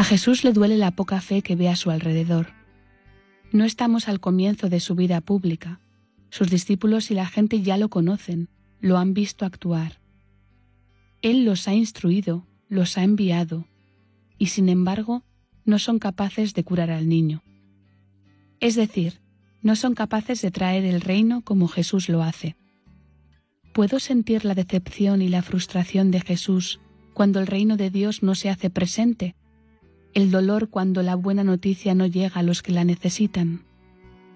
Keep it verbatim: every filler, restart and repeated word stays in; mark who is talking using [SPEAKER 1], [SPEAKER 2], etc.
[SPEAKER 1] A Jesús le duele la poca fe que ve a su alrededor. No estamos al comienzo de su vida pública. Sus discípulos y la gente ya lo conocen, lo han visto actuar. Él los ha instruido, los ha enviado, y sin embargo no son capaces de curar al niño. Es decir, no son capaces de traer el reino como Jesús lo hace. ¿Puedo sentir la decepción y la frustración de Jesús cuando el reino de Dios no se hace presente? El dolor cuando la buena noticia no llega a los que la necesitan.